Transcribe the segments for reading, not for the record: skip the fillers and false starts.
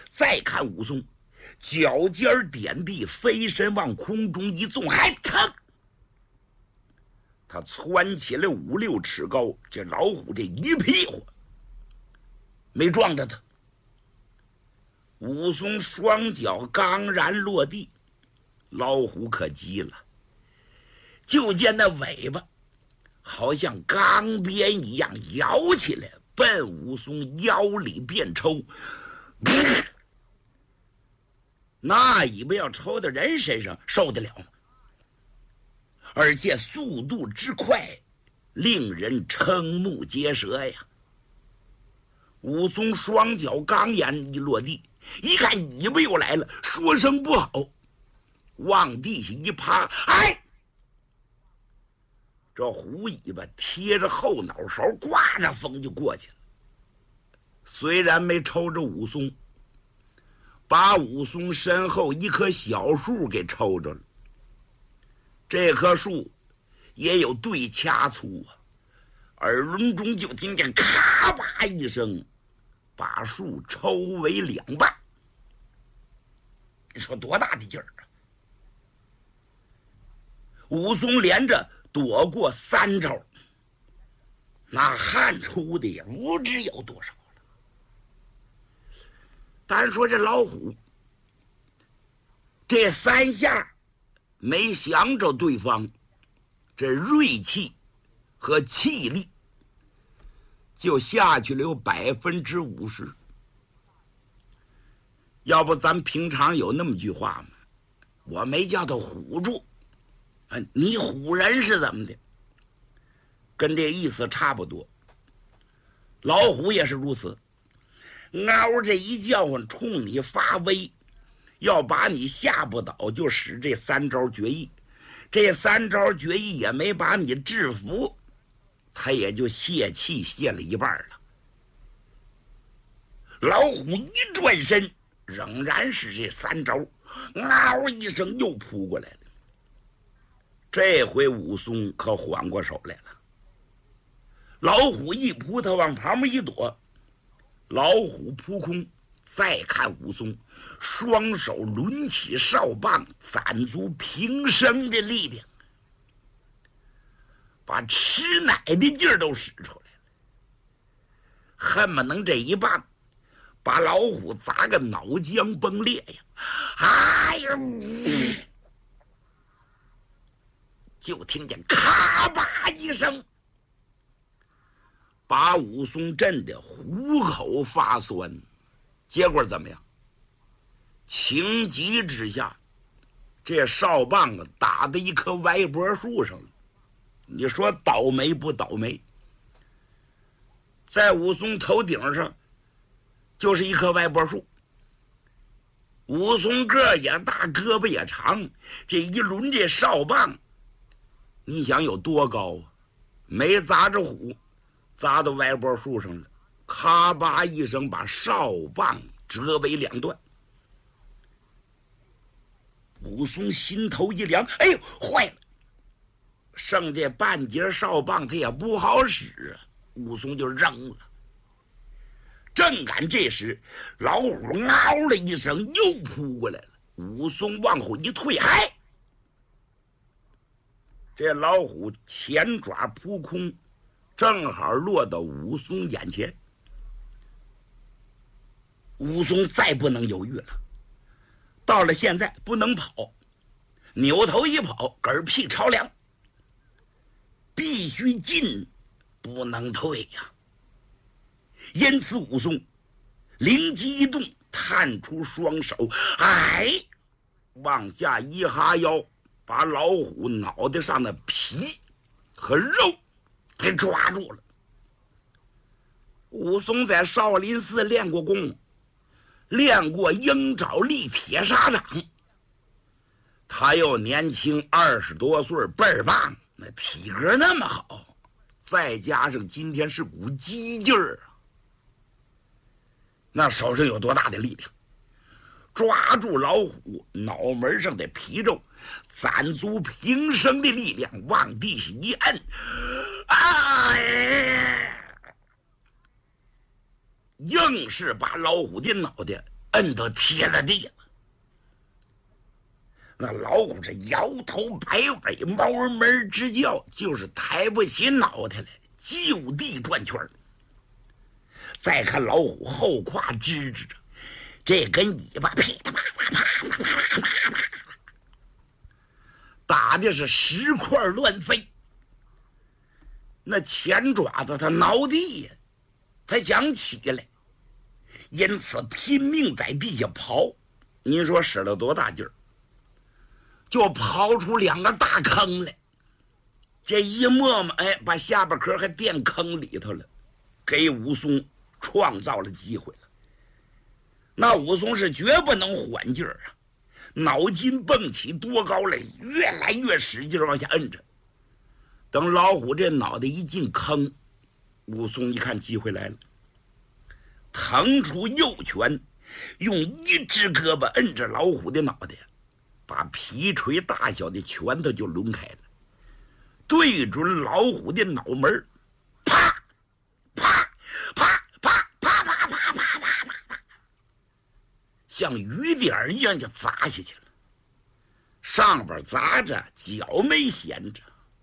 再看武松，脚尖点地，飞身往空中一纵，还腾！他窜起来5、6尺高，这老虎这一屁股没撞着他。武松双脚刚然落地，老虎可急了，就见那尾巴好像钢鞭一样摇起来，奔武松腰里便抽。那尾巴要抽到人身上，受得了吗？而且速度之快，令人瞠目结舌呀！武松双脚刚眼一落地，一看尾巴又来了，说声不好，往地下一趴，哎！这虎尾巴贴着后脑勺，刮着风就过去了。虽然没抽着武松，把武松身后一棵小树给抽着了。这棵树也有对掐粗啊，耳轮中就听见咔吧一声，把树抽为2半。你说多大的劲儿啊！武松连着躲过3招，那汗出的也不知有多少了。单说这老虎，这3下没降着对方，这锐气和气力就下去了有50%。要不咱平常有那么句话吗？我没叫他唬住，你唬人是怎么的？跟这意思差不多。老虎也是如此，嗷这一叫唤，冲你发威，要把你吓不倒，就使这3招绝艺。这3招绝艺也没把你制服，他也就泄气泄了1半了。老虎一转身，仍然是这3招，嗷一声又扑过来了。这回武松可缓过手来了。老虎一扑，他往旁边一躲，老虎扑空。再看武松，双手抡起哨棒，攒足平生的力量，把吃奶的劲儿都使出来了，恨不能这一棒把老虎砸个脑浆崩裂呀！哎呀！就听见咔吧一声，把武松震得虎口发酸。结果怎么样？情急之下，这哨棒打在一棵歪脖树上了。你说倒霉不倒霉？在武松头顶上就是一棵歪脖树。武松个儿也大，胳膊也长，这一抡这哨棒，你想有多高啊？没砸着虎，砸到歪脖树上了，咔吧一声把哨棒折为2段。武松心头一凉，哎呦，坏了！剩这半截哨棒他也不好使啊，武松就扔了。正赶这时，老虎嗷了一声又扑过来了。武松往后一退，嗨！这老虎前爪扑空，正好落到武松眼前。武松再不能犹豫了，到了现在不能跑，扭头一跑，嗝屁朝凉，必须进，不能退呀。因此武松灵机一动，探出双手，哎，往下一哈腰，把老虎脑袋上的皮和肉给抓住了。武松在少林寺练过功，练过鹰爪力撇沙掌，他又年轻20多岁，倍儿棒，那体格那么好，再加上今天是股激劲儿啊，那手上有多大的力量？抓住老虎脑门上的皮肉，攒足平生的力量，往地下一摁，哎，硬是把老虎的脑袋摁得贴了地了。那老虎这摇头摆尾，猫儿门直叫，就是抬不起脑袋来，就地转圈。再看老虎后胯支着，这根尾巴噼里啪啦啪啦啪啦啪啦，打的是石块乱飞。那前爪子它挠地呀，它想起来，因此拼命在地下刨。您说使了多大劲儿？就刨出2个大坑来。这一摸摸，哎，把下巴壳还垫坑里头了，给武松创造了机会了。那武松是绝不能缓劲儿啊，脑筋蹦起多高来，越来越使劲往下摁着。等老虎这脑袋一进坑，武松一看机会来了，腾出右拳，用一只胳膊摁着老虎的脑袋，把皮锤大小的拳头就抡开了，对准老虎的脑门，啪啪啪啪啪啪啪啪啪啪，像雨点一样就砸下去了。上边砸着，脚没闲着。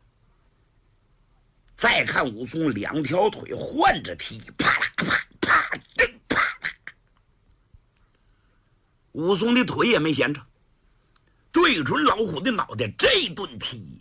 再看武松2条腿换着踢，啪啦啪啪噔啪啦，武松的腿也没闲着，对准老虎的脑袋这顿踢。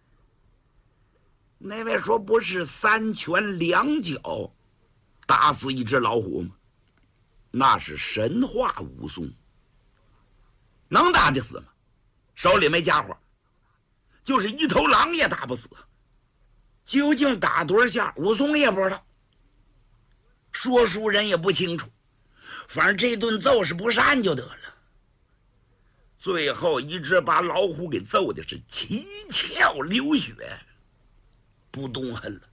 那位说不是3拳2脚打死一只老虎吗？那是神话武松，能打得死吗？手里没家伙，就是一头狼也打不死。究竟打多少下，武松也不知道，说书人也不清楚，反正这顿揍是不善就得了。最后一直把老虎给揍的是七窍流血，不动弹了。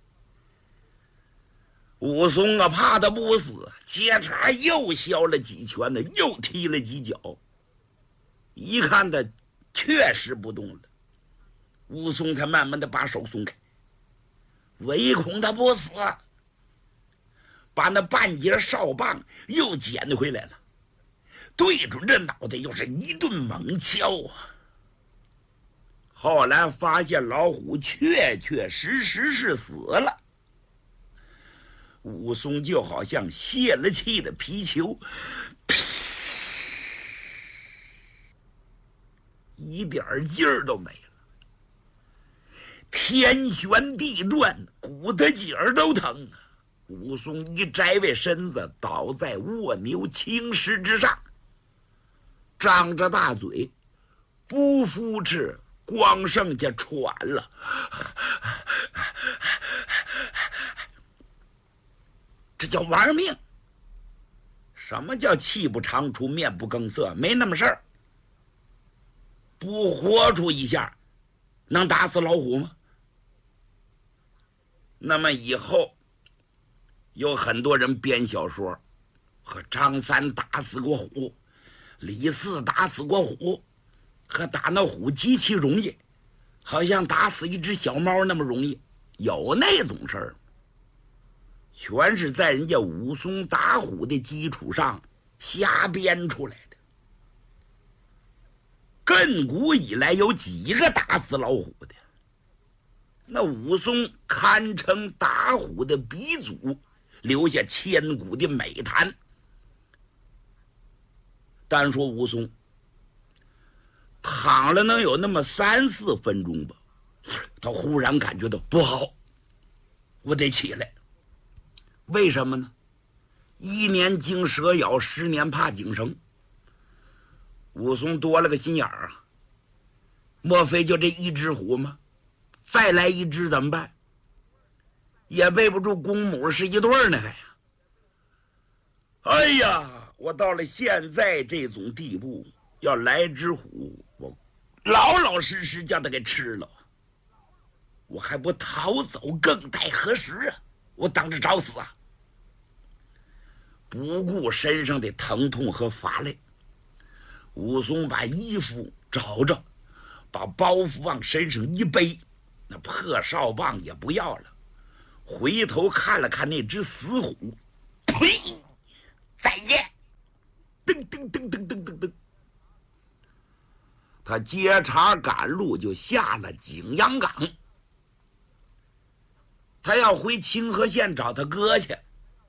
武松啊，怕他不死，接茬又削了几拳呢，又踢了几脚。一看他确实不动了，武松才慢慢的把手松开，唯恐他不死，把那半截哨棒又捡回来了，对准这脑袋又是一顿猛敲啊。后来发现老虎确确实实是死了，武松就好像泄了气的皮球，一点劲儿都没了，天旋地转，骨头节儿都疼啊。武松一摘位身子，倒在卧牛青石之上，张着大嘴，不扶持，光剩下喘了。这叫玩命。什么叫气不长出面不更色？没那么事儿。不活出一下，能打死老虎吗？那么以后有很多人编小说，和张三打死过虎，李四打死过虎，和打那虎极其容易，好像打死一只小猫那么容易，有那种事儿？全是在人家武松打虎的基础上瞎编出来的。亘古以来有几个打死老虎的？那武松堪称打虎的鼻祖，留下千古的美谈。单说武松躺了能有那么3、4分钟吧，他忽然感觉到不好，我得起来。为什么呢？1年惊蛇咬，10年怕井绳。武松多了个心眼儿啊，莫非就这一只虎吗？再来一只怎么办？也背不住公母是一对儿呢，还呀！哎呀，我到了现在这种地步，要来只虎，我老老实实叫他给吃了，我还不逃走更待何时啊？我等着找死啊！不顾身上的疼痛和乏累，武松把衣服找着，把包袱往身上一背，那破哨棒也不要了，回头看了看那只死虎，呸！再见！噔他接茬赶路，就下了景阳冈。他要回清河县找他哥去，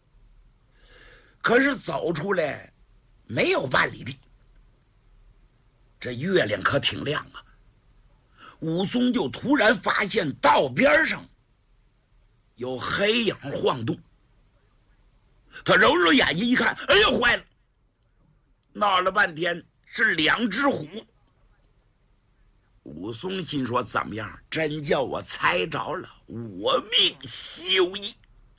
可是走出来没有半里地，这月亮可挺亮啊。武松就突然发现道边上有黑影晃动，他揉揉眼睛一看，哎呀，坏了！闹了半天是2只虎。武松心说：怎么样？真叫我猜着了，我命休矣！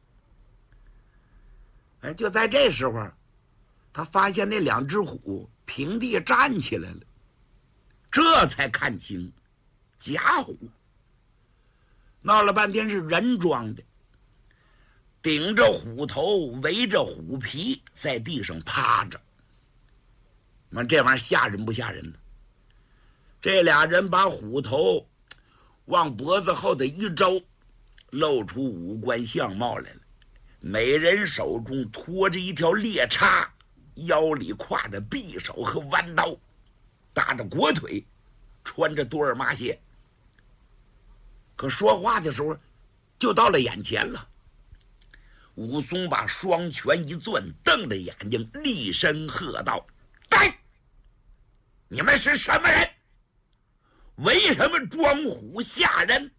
哎，就在这时候，他发现那2只虎平地站起来了，这才看清假虎。闹了半天是人装的，顶着虎头，围着虎皮，在地上趴着。那这玩意儿吓人不吓人呢？这俩人把虎头往脖子后的一周，露出五官相貌来了。每人手中拖着一条猎叉，腰里挎着匕首和弯刀，搭着裹腿，穿着多尔麻鞋。可说话的时候就到了眼前了。武松把双拳一攥，瞪着眼睛，厉声喝道：呆！你们是什么人？为什么装虎吓人？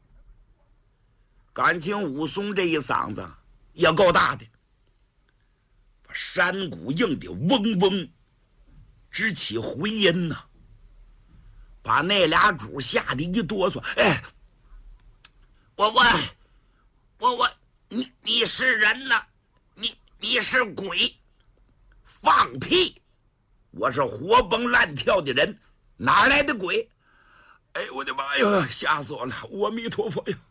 感情武松这一嗓子也够大的，把山谷硬得嗡嗡直起回音呐，把那俩主吓得一哆嗦。哎，你是人呐？你是鬼？放屁！我是活蹦乱跳的人，哪来的鬼？哎，我的妈呀，吓死我了！阿弥陀佛呀！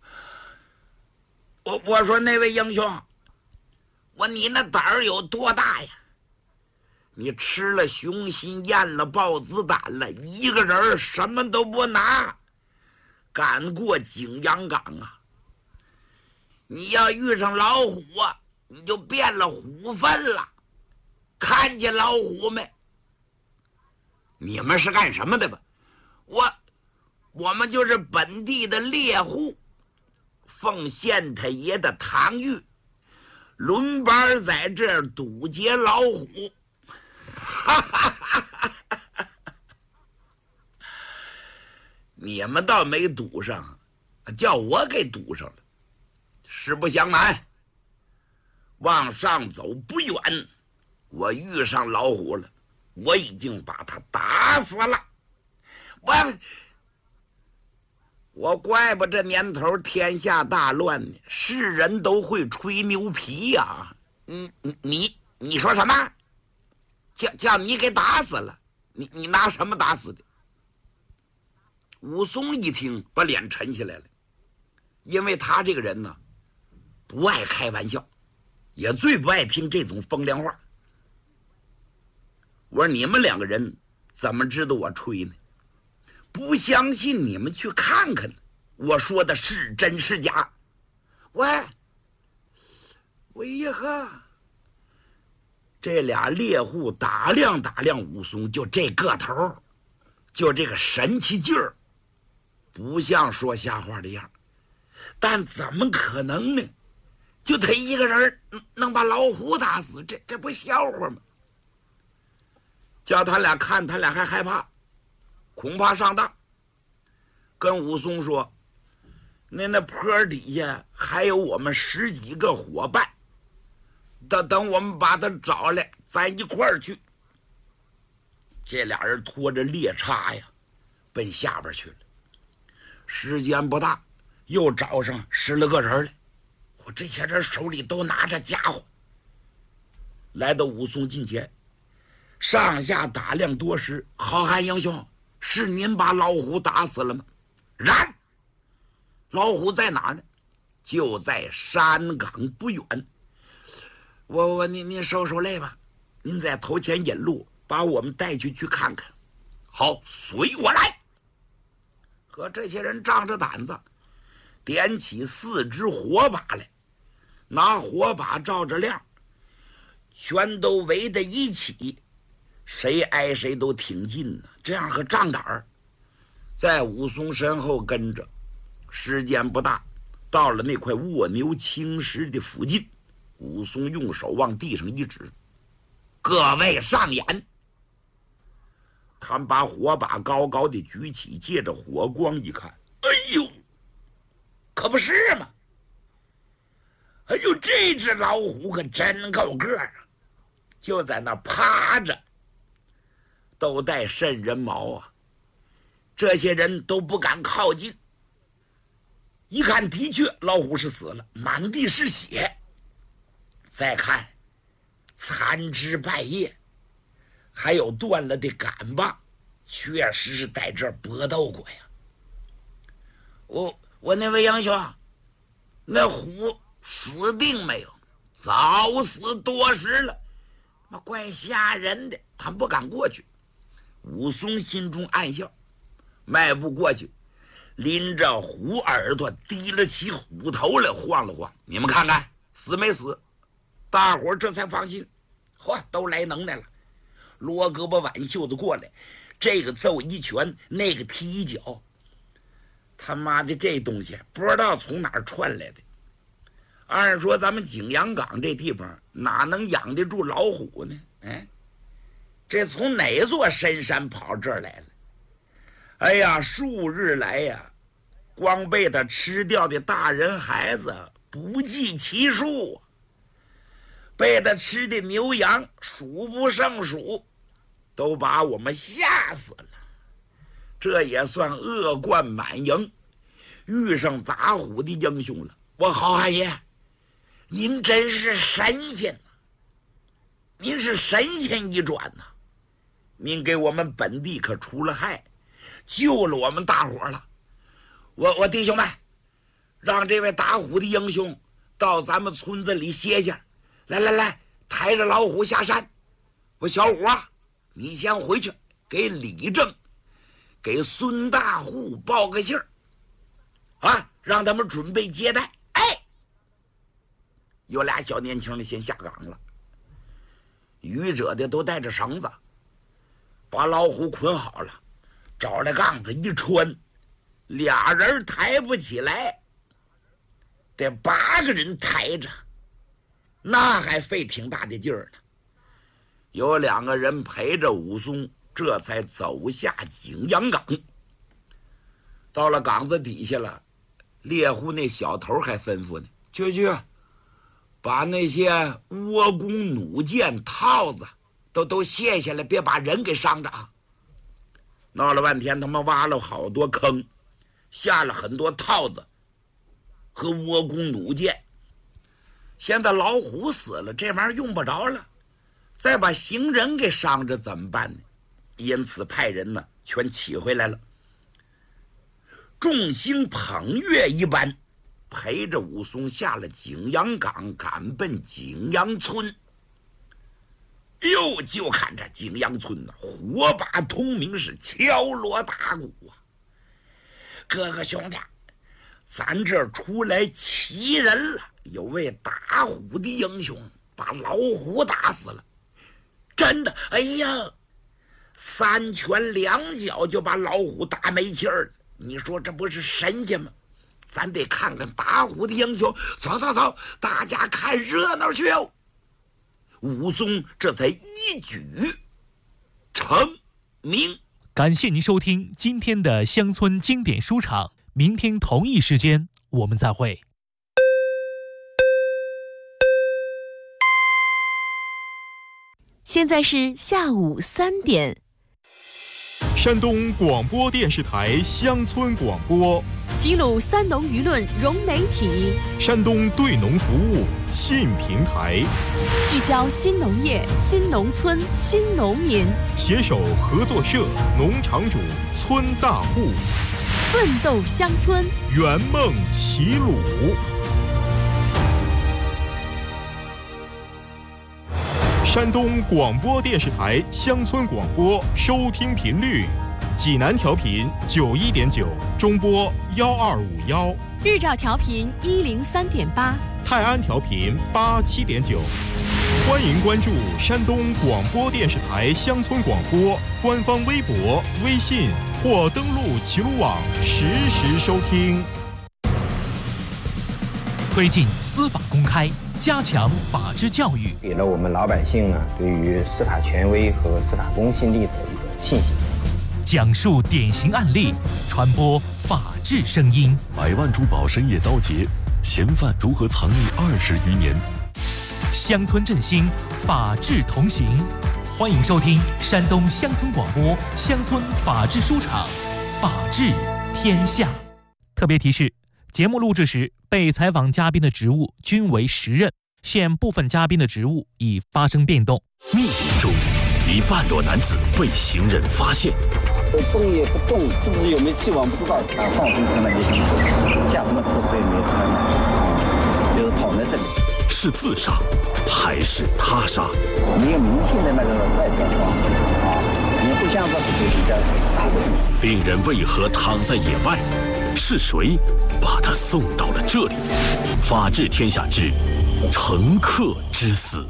我说那位英雄，你那胆儿有多大呀？你吃了雄心，咽了豹子胆了，一个人什么都不拿，赶过景阳冈啊！你要遇上老虎啊，你就变了虎粪了。看见老虎没？你们是干什么的吧？我们就是本地的猎户，奉县太爷的堂谕，轮班在这儿堵截老虎。你们倒没堵上，叫我给堵上了。实不相瞒，往上走不远，我遇上老虎了，我已经把他打死了。我怪不这年头天下大乱呢，是人都会吹牛皮呀。你说什么？叫你给打死了？你拿什么打死的？武松一听，把脸沉下来了，因为他这个人呢，不爱开玩笑，也最不爱听这种风凉话。我说你们2个人怎么知道我吹呢？不相信你们去看看，我说的是真是假。喂呀呵！这俩猎户打量武松，就这个头，就这个神气劲儿，不像说瞎话的样，但怎么可能呢？就他一个人能把老虎打死，这不笑话吗？叫他俩看，他俩还害怕，恐怕上当。跟武松说，那坡底下还有我们10几个伙伴，等我们把他找来，咱一块儿去。这俩人拖着猎叉呀，奔下边去了。时间不大，又找上10来个人来。我这些人手里都拿着家伙，来到武松近前，上下打量多时。好汉英雄，是您把老虎打死了吗？然，老虎在哪儿呢？就在山岗不远。您收累吧，您在头前引路，把我们带去看看。好，随我来。和这些人仗着胆子，点起4支火把来，拿火把照着亮，全都围在一起，谁挨谁都挺近呢，这样可仗胆儿。 在武松身后跟着，时间不大，到了那块卧牛青石的附近，武松用手往地上一指：“各位上眼！”他们把火把高高的举起，借着火光一看，哎呦，可不是嘛！哎呦，这只老虎可真够个儿啊！就在那趴着，都带瘆人毛啊！这些人都不敢靠近。一看，的确老虎是死了，满地是血。再看，残枝败叶，还有断了的杆棒，确实是在这儿搏斗过呀。我那位英雄，那虎死定没有？早死多时了，那怪吓人的，他不敢过去。武松心中暗笑，迈步过去，拎着虎耳朵，提了起虎头来，晃了晃。你们看看死没死？大伙儿这才放心。嚯，都来能耐了，罗胳膊挽袖子过来，这个揍一拳，那个踢一脚。他妈的，这东西不知道从哪儿传来的。按说咱们景阳冈这地方哪能养得住老虎呢？哎，这从哪座深山跑这儿来了？哎呀，数日来呀，光被他吃掉的大人孩子不计其数，被他吃的牛羊数不胜数，都把我们吓死了。这也算恶贯满盈，遇上打虎的英雄了。我好汉爷，您真是神仙呐！您是神仙一转呐！您给我们本地可除了害，救了我们大伙了。我弟兄们，让这位打虎的英雄到咱们村子里歇歇。来，抬着老虎下山。我小五啊，你先回去给李正、给孙大户报个信儿啊，让他们准备接待。哎，有俩小年轻的先下岗了，愚者的都带着绳子，把老虎捆好了，找来杠子一穿，俩人抬不起来，得8个人抬着，那还费挺大的劲儿呢。有2个人陪着武松，这才走下景阳冈。到了岗子底下了，猎户那小头还吩咐呢：“去，把那些倭弓弩箭套子都卸下来，别把人给伤着啊！”闹了半天，他们挖了好多坑，下了很多套子和倭弓弩箭。现在老虎死了，这玩意儿用不着了，再把行人给伤着怎么办呢？因此派人呢全起回来了。众星捧月一般，陪着武松下了景阳冈，赶奔景阳村。哟，就看这景阳村呢，火把通明，是敲锣打鼓啊！哥哥兄弟，咱这儿出来奇人了，有位打虎的英雄把老虎打死了，真的！哎呀，3拳2脚就把老虎打没气儿了。你说这不是神仙吗？咱得看看打虎的英雄。走，大家看热闹去哟！武松这才一举成名。 感谢您收听今天的乡村经典书场，明天同一时间我们再会。 现在是下午3点。 山东广播电视台乡村广播， 齐鲁3农舆论融媒体， 山东对农服务新平台， 聚焦新农业、新农村、新农民， 携手合作社、农场主、村大户， 奋斗乡村， 圆梦齐鲁。山东广播电视台乡村广播收听频率：济南调频91.9，中波1251； 日照调频103.8， 泰安调频87.9。 欢迎关注山东广播电视台乡村广播官方微博、微信或登录齐鲁网实时收听。 推进司法公开，加强法治教育， 给了我们老百姓呢对于司法权威和司法公信力的一个信心。 讲述典型案例，传播法治声音。 百万珠宝深夜遭劫，嫌犯如何藏匿20余年？ 乡村振兴，法治同行。欢迎收听山东乡村广播乡村法治书场，法治天下。特别提示：节目录制时，被采访嘉宾的职务均为实任，现部分嘉宾的职务已发生变动。 密林中，一半裸男子被行人发现。 动也不动，是不是有没有既往不知道？上身穿了也挺多，下身的裤子也没有穿，就是躺在这里。 是自杀还是他杀？ 没有明显的那个外表上也不像是给人家打的。 病人为何躺在野外？是谁把他送到了这里？法治天下之乘客之死。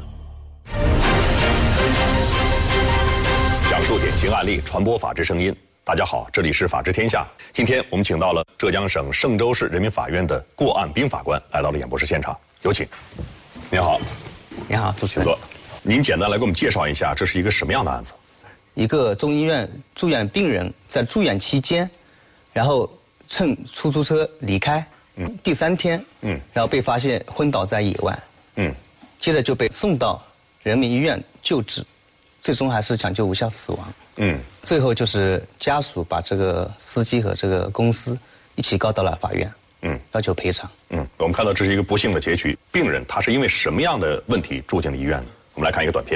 讲述典型案例，传播法治声音。大家好，这里是法治天下。今天我们请到了浙江省嵊州市人民法院的过案兵法官来到了演播室现场，有请。您好。 你好，主持人。 请坐。您简单来给我们介绍一下，这是一个什么样的案子？ 一个中医院住院病人在住院期间，然后乘出租车离开，第3天，然后被发现昏倒在野外，接着就被送到人民医院救治，最终还是抢救无效死亡，最后就是家属把这个司机和这个公司一起告到了法院，要求赔偿。 我们看到这是一个不幸的结局，病人他是因为什么样的问题住进了医院呢？我们来看一个短片。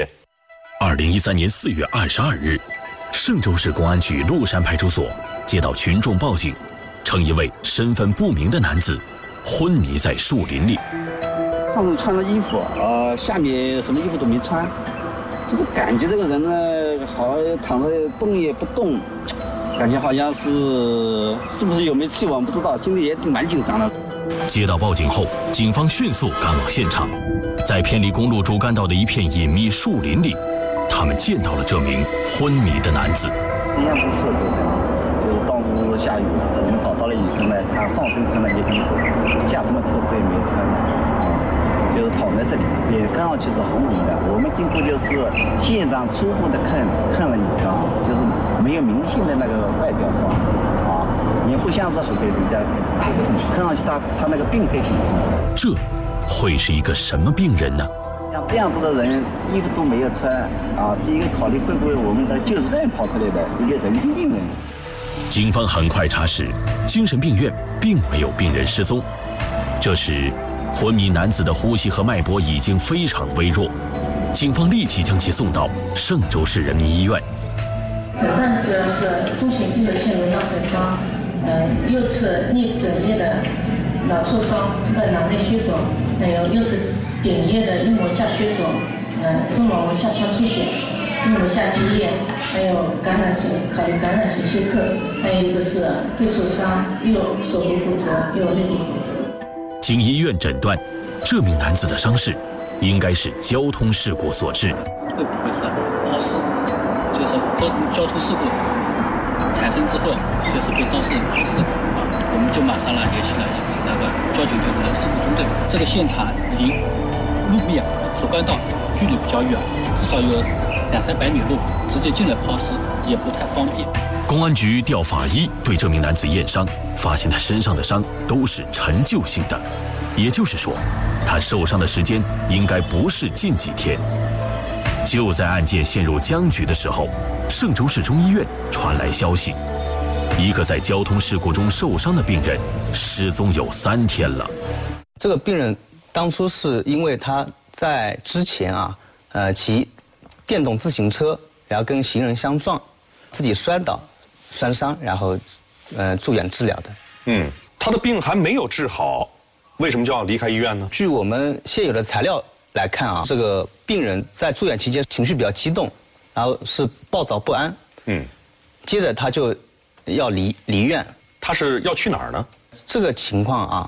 2013年4月22日，嵊州市公安局麓山派出所接到群众报警，称一位身份不明的男子昏迷在树林里。 上头穿了衣服，下面什么衣服都没穿，就是感觉这个人呢，好像躺着动也不动，感觉好像是不是有没有既往不知道，心里也蛮紧张的。 接到报警后，警方迅速赶往现场，在偏离公路主干道的一片隐秘树林里，他们见到了这名昏迷的男子。 一样是4多身，就是当时下雨，我们找到了以后呢，他上身穿了一根裤，下身的裤子也没有穿的，就是躺在这里，也看上去是红红的。我们经过就是现场初步的看了以后，就是没有明显的那个外表上，也不像是给人家打的，看上去他那个病态挺重。 这会是一个什么病人呢？ 像这样子的人，衣服都没有穿，第一个考虑会不会我们的救助站跑出来的一个人精病人。 警方很快查实，精神病院并没有病人失踪。这时，昏迷男子的呼吸和脉搏已经非常微弱，警方立即将其送到嵊州市人民医院。 诊断主要是中型病的腺瘤脑损伤，右侧颞枕叶的脑挫伤和脑内血肿，还有右侧顶叶的硬膜下血肿，中脑膜下腔出血，硬膜下积液，还有感染性考虑感染性休克，还有一个是肺挫伤，右手部骨折，右肋骨骨折。 经医院诊断，这名男子的伤势应该是交通事故所致。 会不会是抛尸？就是各种交通事故产生之后，就是被当事人抛尸，我们就马上联系了那个交警队的事故中队。这个现场离路面主干道距离比较远，至少有200-300米路，直接进来抛尸也不太方便。 公安局调法医对这名男子验伤，发现他身上的伤都是陈旧性的，也就是说，他受伤的时间应该不是近几天。就在案件陷入僵局的时候，嵊州市中医院传来消息，一个在交通事故中受伤的病人失踪有3天了。 这个病人当初是因为他在之前骑电动自行车，然后跟行人相撞，自己摔倒摔伤，然后住院治疗的。 他的病还没有治好，为什么就要离开医院呢？ 据我们现有的材料来看这个病人在住院期间情绪比较激动，然后是暴躁不安，接着他就要离院。 他是要去哪儿呢？ 这个情况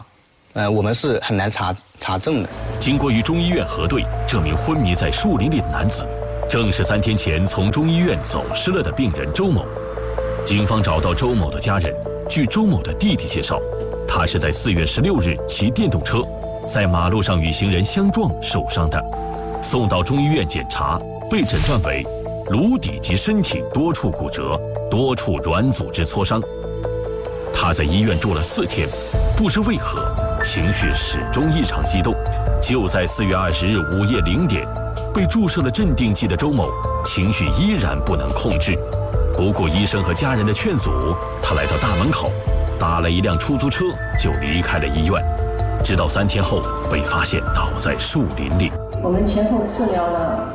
我们是很难查证的。 经过与中医院核对，这名昏迷在树林里的男子，正是3天前从中医院走失了的病人周某。警方找到周某的家人，据周某的弟弟介绍，他是在4月16日骑电动车，在马路上与行人相撞受伤的，送到中医院检查，被诊断为颅底及身体多处骨折，多处软组织挫伤。他在医院住了4天，不知为何情绪始终异常激动。就在4月20日午夜0点，被注射了镇定剂的周某情绪依然不能控制，不顾医生和家人的劝阻，他来到大门口，打了一辆出租车就离开了医院，直到3天后被发现倒在树林里。 我们前后治疗了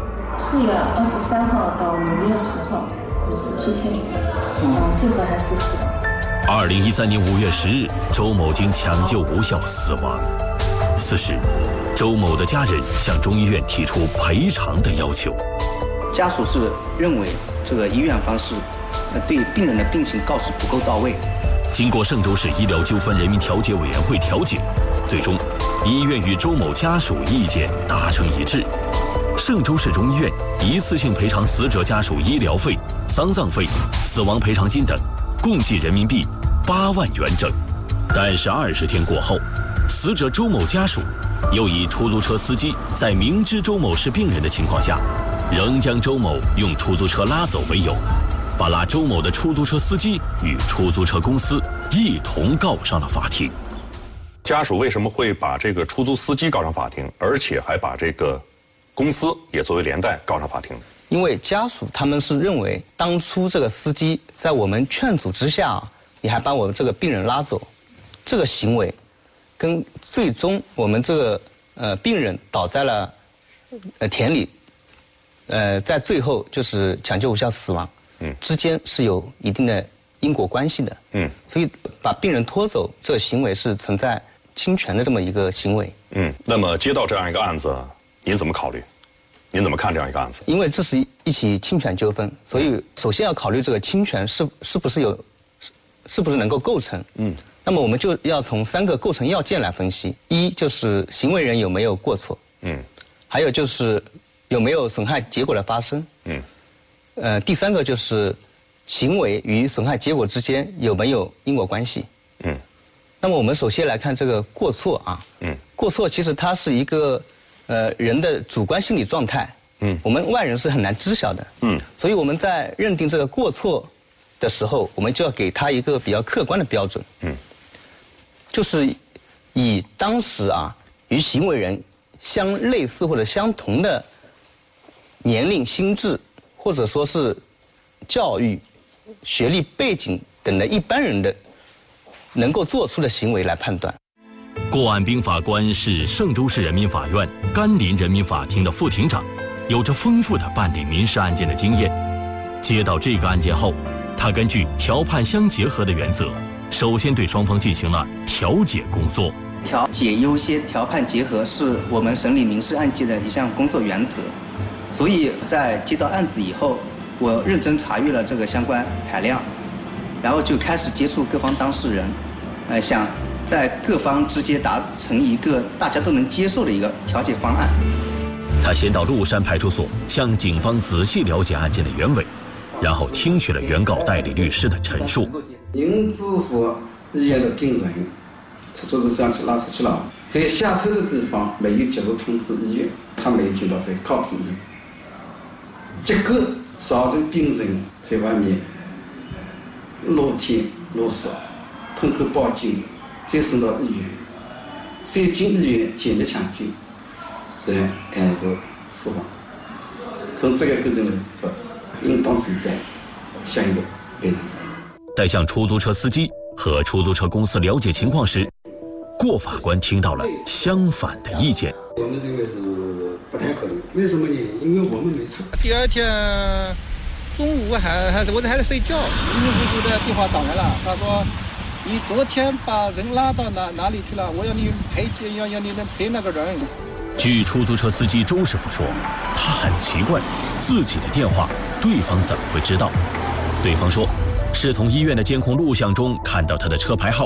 4月23号到5月10号，有17天，最后还是死亡。 2013年5月10日，周某经抢救无效死亡。此时，周某的家人向中医院提出赔偿的要求。 家属是认为这个医院方式对病人的病情告知不够到位。 经过嵊州市医疗纠纷人民调解委员会调解，最终医院与周某家属意见达成一致，嵊州市中医院一次性赔偿死者家属医疗费、丧葬费、死亡赔偿金等，共计人民币8万元整。但是20天过后，死者周某家属又以出租车司机在明知周某是病人的情况下，仍将周某用出租车拉走为由，把拉周某的出租车司机与出租车公司一同告上了法庭。 家属为什么会把这个出租司机告上法庭，而且还把这个公司也作为连带告上法庭？ 因为家属他们是认为，当初这个司机在我们劝阻之下，你还把我们这个病人拉走，这个行为跟最终我们这个病人倒在了田里，在最后就是抢救无效死亡，之间是有一定的因果关系的。所以把病人拖走这个行为是存在侵权的这么一个行为。 那么接到这样一个案子，您怎么考虑？您怎么看这样一个案子？ 因为这是一起侵权纠纷，所以首先要考虑这个侵权是不是能够构成。那么我们就要从3个构成要件来分析：一就是行为人有没有过错，还有就是有没有损害结果的发生，第3个就是行为与损害结果之间有没有因果关系。那么我们首先来看这个过错啊，过错其实它是一个人的主观心理状态，我们外人是很难知晓的，所以我们在认定这个过错的时候，我们就要给他一个比较客观的标准，就是以当时与行为人相类似或者相同的年龄、心智，或者说是教育、学历背景等的一般人的能够做出的行为来判断。 过案兵法官是嵊州市人民法院甘霖人民法庭的副庭长，有着丰富的办理民事案件的经验。接到这个案件后，他根据调判相结合的原则，首先对双方进行了调解工作。 调解优先，调判结合是我们审理民事案件的一项工作原则。所以在接到案子以后，我认真查阅了这个相关材料，然后就开始接触各方当事人，想在各方之间达成一个大家都能接受的一个调解方案。 他先到麓山派出所向警方仔细了解案件的原委，然后听取了原告代理律师的陈述。 因指示医院的病人出租车上去拉出去了，在下车的地方没有及时通知医院，他没有尽到这个告知义务，结果造成病人在外面落天落石，通过报警再送到医院，再进医院检查抢救，是还是死亡。从这个构成来说，应当承担相应的赔偿责任。 在向出租车司机和出租车公司了解情况时，郭法官听到了相反的意见。 我们认为是不太可能，为什么呢？因为我们没车。 第2天中午我还在睡觉，迷迷糊糊的电话打来了，他说你昨天把人拉到哪里去了？我要你赔钱，要你能赔那个人。 据出租车司机周师傅说，他很奇怪，自己的电话对方怎么会知道？对方说，是从医院的监控录像中看到他的车牌号，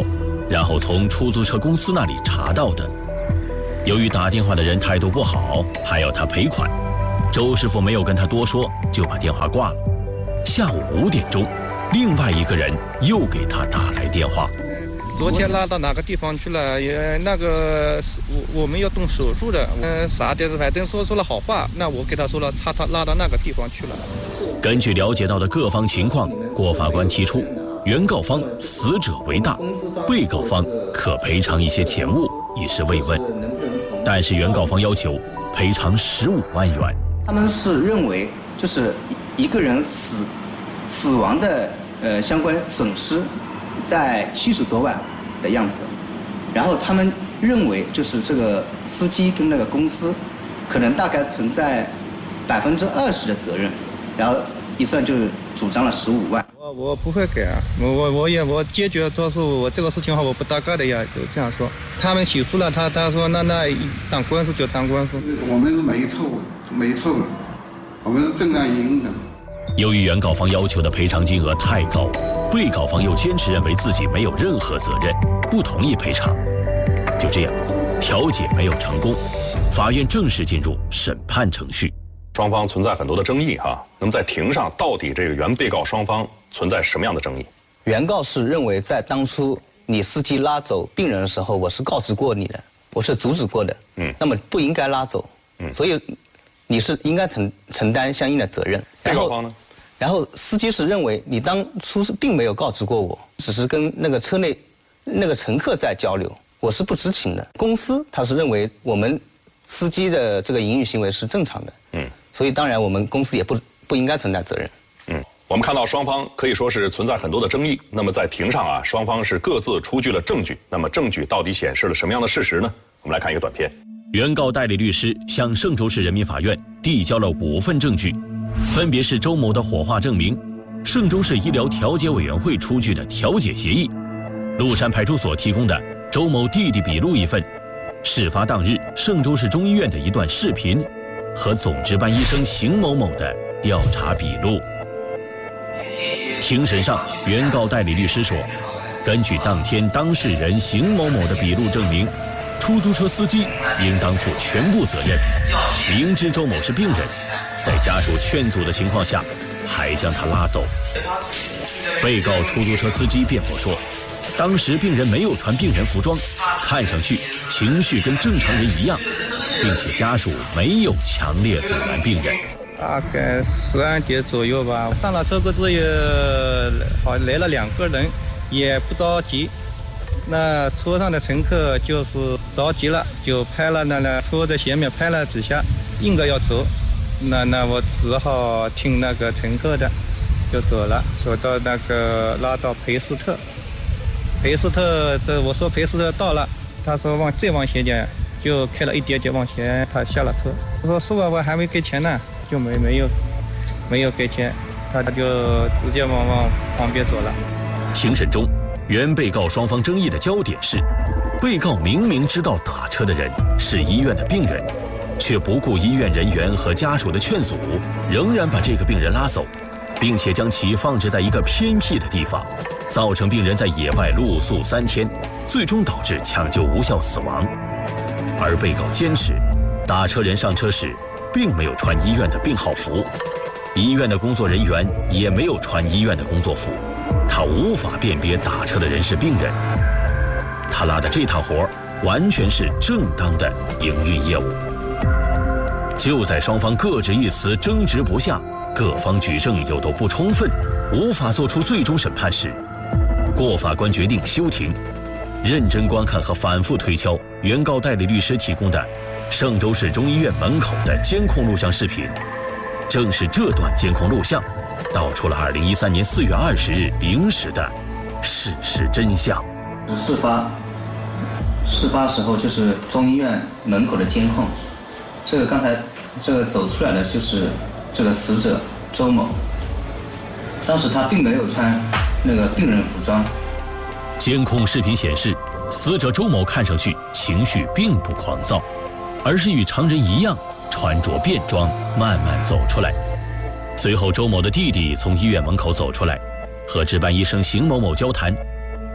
然后从出租车公司那里查到的。由于打电话的人态度不好，还要他赔款，周师傅没有跟他多说，就把电话挂了。下午5点钟，另外一个人又给他打来电话。 昨天拉到哪个地方去了？也那个我们要动手术的，啥的，反正说了好话。那我给他说了，他拉到那个地方去了。 根据了解到的各方情况，郭法官提出，原告方死者为大，被告方可赔偿一些钱物以示慰问。但是原告方要求赔偿15万元。 他们是认为就是一个人死亡的相关损失在70多万的样子，然后他们认为就是这个司机跟那个公司可能大概存在20%的责任，然后一算就是主张了15万。 我不会给啊，我坚决做出我这个事情的话我不搭嘎的呀，就这样说。他们起诉了他说那当官司就当官司。 我们是没错的，我们是正当赢的。 由于原告方要求的赔偿金额太高，被告方又坚持认为自己没有任何责任，不同意赔偿。就这样，调解没有成功，法院正式进入审判程序。 双方存在很多的争议哈，那么在庭上到底这个原被告双方存在什么样的争议？ 原告是认为在当初你司机拉走病人的时候，我是告知过你的，我是阻止过的，那么不应该拉走，所以你是应该承担相应的责任。 被告方呢？ 然后司机是认为你当初是并没有告知过我，只是跟那个车内那个乘客在交流，我是不知情的。公司他是认为我们司机的这个营运行为是正常的，所以当然我们公司也不应该承担责任。 我们看到双方可以说是存在很多的争议。那么在庭上啊，双方是各自出具了证据。那么证据到底显示了什么样的事实呢？我们来看一个短片。 原告代理律师向嵊州市人民法院递交了5份证据，分别是周某的火化证明、嵊州市医疗调解委员会出具的调解协议、麓山派出所提供的周某弟弟笔录1份、事发当日嵊州市中医院的一段视频和总值班医生邢某某的调查笔录。庭审上，原告代理律师说，根据当天当事人邢某某的笔录证明，出租车司机应当负全部责任，明知周某是病人，在家属劝阻的情况下还将他拉走。被告出租车司机辩驳说，当时病人没有穿病人服装，看上去情绪跟正常人一样，并且家属没有强烈阻拦病人。 大概12点左右吧，上了车过之后好来了2个人，也不着急。那车上的乘客就是着急了，就拍了那车的前面拍了几下，硬着要走。那我只好听那个乘客的，就走了，走到那个拉到裴斯特。我说裴斯特到了，他说再往前点，就开了一点点往前，他下了车。我说师傅，我还没给钱呢。就没有给钱，他就直接往旁边走了。 庭审中，原被告双方争议的焦点是，被告明明知道打车的人是医院的病人，却不顾医院人员和家属的劝阻，仍然把这个病人拉走，并且将其放置在一个偏僻的地方，造成病人在野外露宿3天，最终导致抢救无效死亡。而被告坚持，打车人上车时并没有穿医院的病号服，医院的工作人员也没有穿医院的工作服，他无法辨别打车的人是病人。他拉的这趟活完全是正当的营运业务。就在双方各执一词、争执不下，各方举证又都不充分，无法做出最终审判时，郭法官决定休庭，认真观看和反复推敲原告代理律师提供的嵊州市中医院门口的监控录像视频。正是这段监控录像道出了2013年4月20日0时的事实真相。 事发时候就是中医院门口的监控，刚才走出来的就是这个死者周某，当时他并没有穿那个病人服装。 监控视频显示，死者周某看上去情绪并不狂躁，而是与常人一样穿着便装，慢慢走出来。随后周某的弟弟从医院门口走出来，和值班医生邢某某交谈，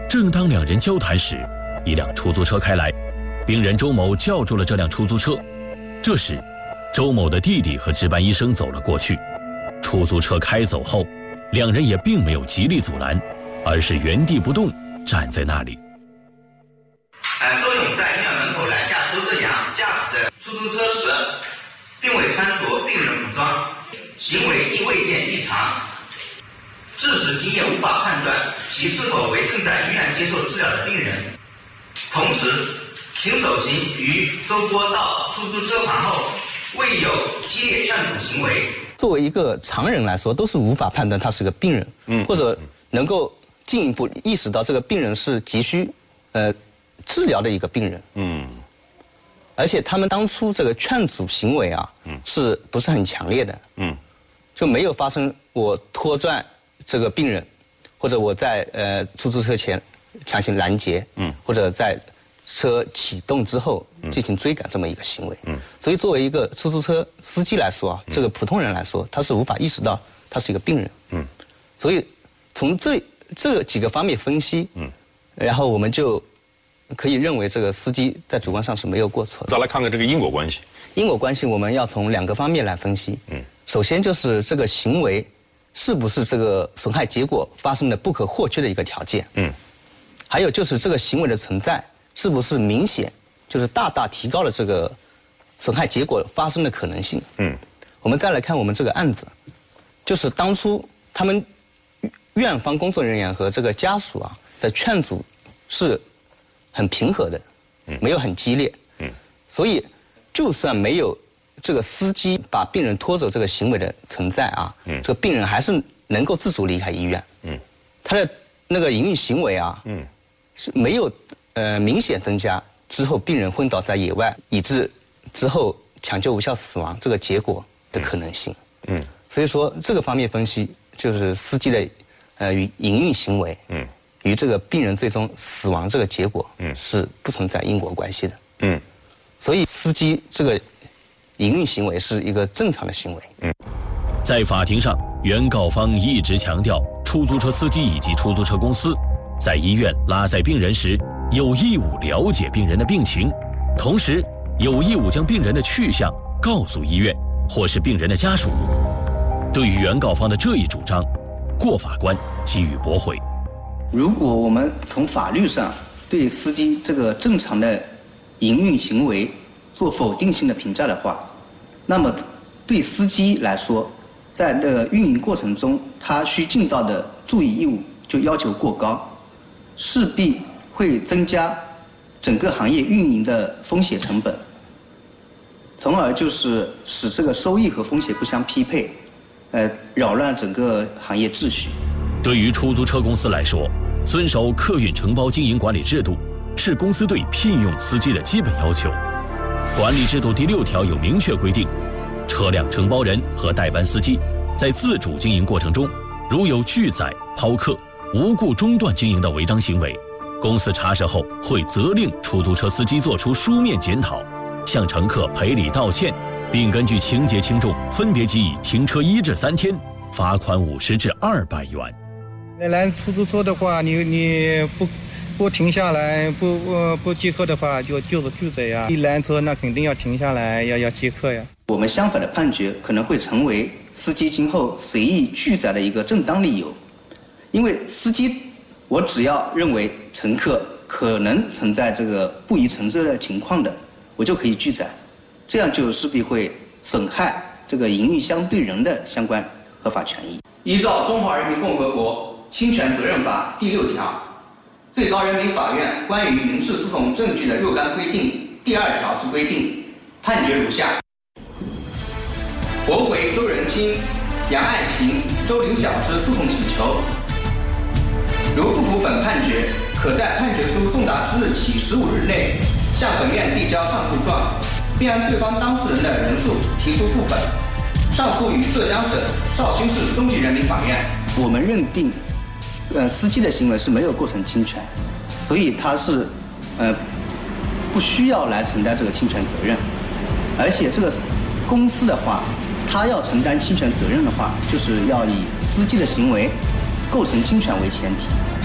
正当两人交谈时，一辆出租车开来，病人周某叫住了这辆出租车。这时，周某的弟弟和值班医生走了过去。出租车开走后，两人也并没有极力阻拦，而是原地不动站在那里。 周勇在医院门口拦下周正阳驾驶的出租车时，并未穿着病人服装，行为亦未见异常。至此，警也无法判断其是否为正在医院接受治疗的病人。同时，秦守行于周波到出租车旁后，未有激烈劝阻行为。 作为一个常人来说，都是无法判断他是个病人，或者能够进一步意识到这个病人是急需治疗的一个病人。而且他们当初这个劝阻行为啊，是不是很强烈的？就没有发生我拖拽这个病人，或者我在出租车前强行拦截，或者在车启动之后进行追赶这么一个行为。所以作为一个出租车司机来说啊，这个普通人来说，他是无法意识到他是一个病人。所以从这几个方面分析，然后我们就可以认为这个司机在主观上是没有过错的。 再来看看这个因果关系。 因果关系我们要从2个方面来分析。首先就是这个行为是不是这个损害结果发生的不可或缺的一个条件。还有就是这个行为的存在是不是明显，就是大大提高了这个损害结果发生的可能性。我们再来看我们这个案子，就是当初他们院方工作人员和这个家属啊，在劝阻是很平和的，没有很激烈。所以就算没有这个司机把病人拖走这个行为的存在啊，这个病人还是能够自主离开医院。他的那个营运行为啊，是没有明显增加之后病人昏倒在野外，以致之后抢救无效死亡这个结果的可能性。所以说这个方面分析，就是司机的营运行为，与这个病人最终死亡这个结果，是不存在因果关系的。所以司机这个营运行为是一个正常的行为。 在法庭上，原告方一直强调，出租车司机以及出租车公司在医院拉载病人时，有义务了解病人的病情，同时有义务将病人的去向告诉医院或是病人的家属。对于原告方的这一主张，郭法官给予驳回。 如果我们从法律上对司机这个正常的营运行为做否定性的评价的话，那么对司机来说，在这个运营过程中，他需尽到的注意义务就要求过高，势必会增加整个行业运营的风险成本，从而就是使这个收益和风险不相匹配，扰乱整个行业秩序。 对于出租车公司来说，遵守客运承包经营管理制度是公司对聘用司机的基本要求。管理制度第6条有明确规定，车辆承包人和代班司机在自主经营过程中，如有拒载、抛客、无故中断经营的违章行为，公司查实后会责令出租车司机作出书面检讨，向乘客赔礼道歉，并根据情节轻重分别给予停车1至3天，罚款50至200元。 拦出租车的话，你不停下来，不接客的话，就是拒载呀。一拦车那肯定要停下来，要接客呀。 我们相反的判决可能会成为司机今后随意拒载的一个正当理由，因为司机，我只要认为乘客可能存在这个不宜乘车的情况的，我就可以拒载，这样就势必会损害这个营运相对人的相关合法权益。依照《中华人民共和国侵权责任法》第6条，最高人民法院关于民事诉讼证据的若干规定第2条之规定，判决如下：驳回周仁清、杨爱琴、周林晓之诉讼请求。如不服本判决，可在判决书送达之日起15日内，向本院递交上诉状，并按对方当事人的人数提出副本，上诉于浙江省绍兴市中级人民法院。我们认定，司机的行为是没有构成侵权，所以他是，不需要来承担这个侵权责任。而且这个公司的话，他要承担侵权责任的话，就是要以司机的行为构成侵权为前提。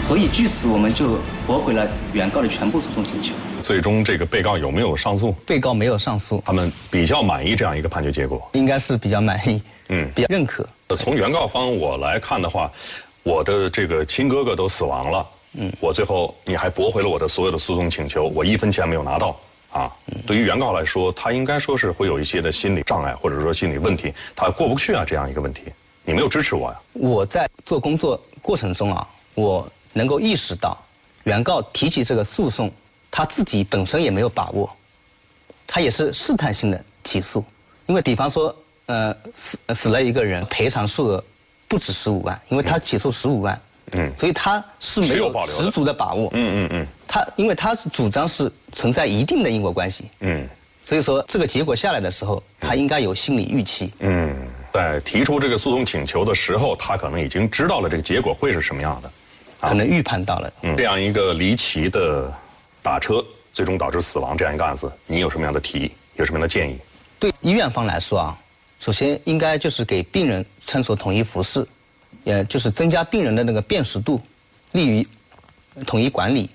所以据此我们就驳回了原告的全部诉讼请求。 最终这个被告有没有上诉？ 被告没有上诉， 他们比较满意这样一个判决结果， 应该是比较满意，比较认可。 从原告方我来看的话，我的这个亲哥哥都死亡了，我最后你还驳回了我的所有的诉讼请求，我1分钱没有拿到啊。对于原告来说，他应该说是会有一些的心理障碍，或者说心理问题，他过不去啊这样一个问题。你没有支持我呀？ 我在做工作过程中啊，我能够意识到，原告提起这个诉讼，他自己本身也没有把握，他也是试探性的起诉，因为比方说，死了一个人，赔偿数额不止15万，因为他起诉15万，所以他是没有十足的把握，因为他主张是存在一定的因果关系，所以说这个结果下来的时候，他应该有心理预期， 在提出这个诉讼请求的时候，他可能已经知道了这个结果会是什么样的， 可能预判到了， 这样一个离奇的打车最终导致死亡这样一个案子，你有什么样的提议，有什么样的建议？ 对医院方来说啊，首先应该就是给病人穿着统一服饰，也就是增加病人的那个辨识度，利于统一管理。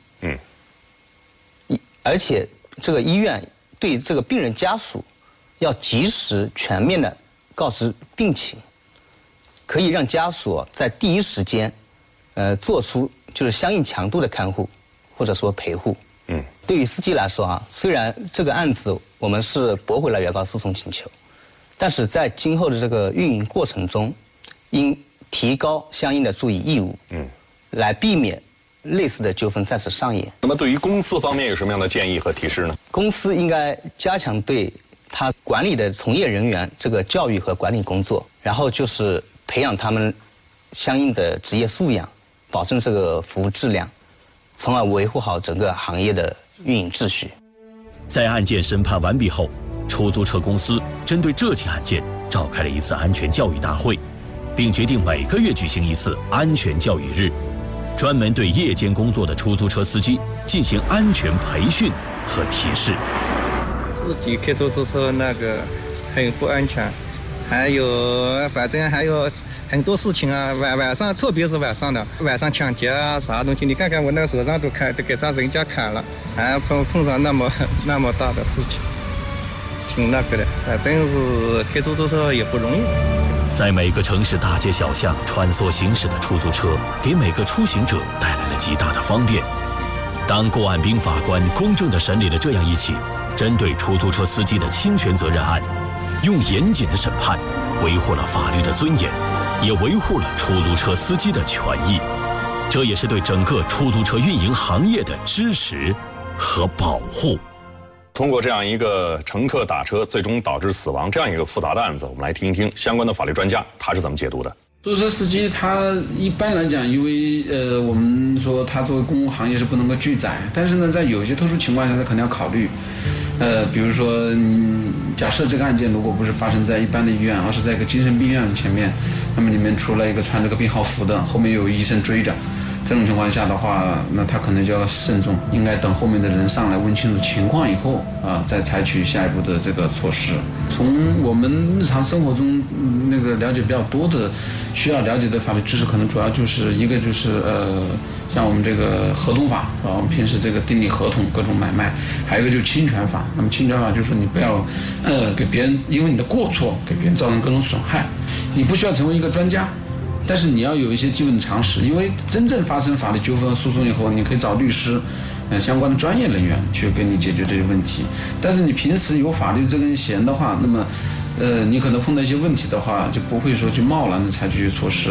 而且这个医院对这个病人家属要及时全面的告知病情，可以让家属在第一时间，做出就是相应强度的看护，或者说陪护。对于司机来说啊，虽然这个案子我们是驳回了原告诉讼请求，但是在今后的这个运营过程中，应提高相应的注意义务，来避免类似的纠纷再次上演。 那么对于公司方面有什么样的建议和提示呢？ 公司应该加强对他管理的从业人员这个教育和管理工作，然后就是培养他们相应的职业素养，保证这个服务质量，从而维护好整个行业的运营秩序。 在案件审判完毕后，出租车公司针对这起案件召开了一次安全教育大会，并决定每个月举行一次安全教育日，专门对夜间工作的出租车司机进行安全培训和提示。 自己开出租车那个很不安全，还有反正还有很多事情啊，晚上特别是晚上的，晚上抢劫啊啥东西，你看看我那手上都给他人家砍了，还碰上那么大的事情，挺那个的，反正是开出租车也不容易。 在每个城市大街小巷穿梭行驶的出租车，给每个出行者带来了极大的方便。当过案兵法官公正地审理了这样一起针对出租车司机的侵权责任案，用严谨的审判维护了法律的尊严，也维护了出租车司机的权益，这也是对整个出租车运营行业的支持和保护。 通过这样一个乘客打车最终导致死亡这样一个复杂的案子，我们来听一听相关的法律专家他是怎么解读的。 出租车司机他一般来讲，因为我们说他作为公共行业是不能够拒载，但是呢，在有一些特殊情况下，他肯定要考虑，比如说假设这个案件如果不是发生在一般的医院，而是在一个精神病院前面，那么里面出来一个穿这个病号服的，后面有医生追着，这种情况下的话，那他可能就要慎重，应该等后面的人上来问清楚情况以后再采取下一步的这个措施。从我们日常生活中那个了解比较多的需要了解的法律知识，可能主要就是一个就是像我们这个合同法，我们平时这个订立合同各种买卖，还有一个就是侵权法。那么侵权法就是说你不要给别人因为你的过错给别人造成各种损害，你不需要成为一个专家，但是你要有一些基本的常识，因为真正发生法律纠纷和诉讼以后，你可以找律师相关的专业人员去给你解决这些问题。但是你平时有法律这根弦的话，那么你可能碰到一些问题的话，就不会说去贸然的采取措施。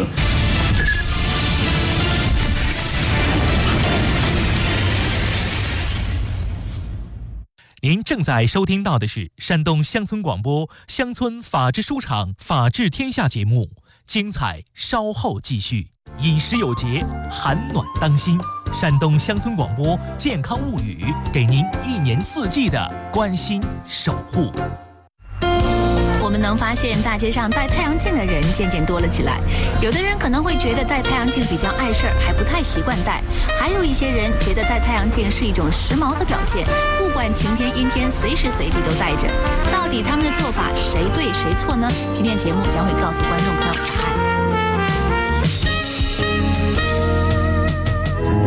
您正在收听到的是山东乡村广播乡村法制书场法治天下节目，精彩稍后继续。饮食有节，寒暖当心。山东乡村广播健康物语，给您1年4季的关心守护。 我们能发现大街上戴太阳镜的人渐渐多了起来，有的人可能会觉得戴太阳镜比较碍事儿，还不太习惯戴，还有一些人觉得戴太阳镜是一种时髦的表现，不管晴天阴天，随时随地都戴着。到底他们的做法谁对谁错呢？今天节目将会告诉观众朋友答案。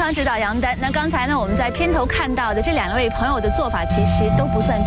方指导杨丹。那刚才呢，我们在片头看到的这2位朋友的做法，其实都不算